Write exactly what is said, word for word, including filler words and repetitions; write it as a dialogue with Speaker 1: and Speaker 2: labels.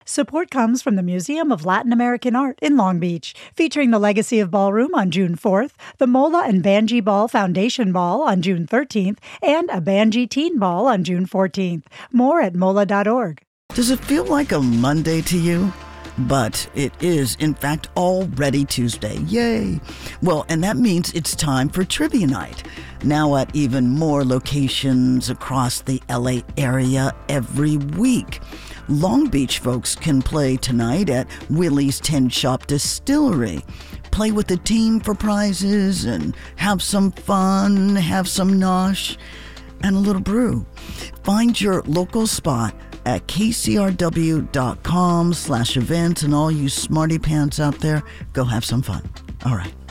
Speaker 1: Support comes from the Museum of Latin American Art in Long Beach, featuring the Legacy of Ballroom on June fourth, the Mola and Banji Ball Foundation Ball on June thirteenth, and a Banji Teen Ball on June fourteenth. More at mola dot org.
Speaker 2: Does it feel like a Monday to you? But it is, in fact, already Tuesday. Yay! Well, and that means it's time for Trivia Night. Now at even more locations across the L A area every week. Long Beach folks can play tonight at Willie's Tin Shop Distillery. Play with the team for prizes and have some fun, have some nosh, and a little brew. Find your local spot at kcrw.com slash events, and all you smarty pants out there, go have some fun. All right.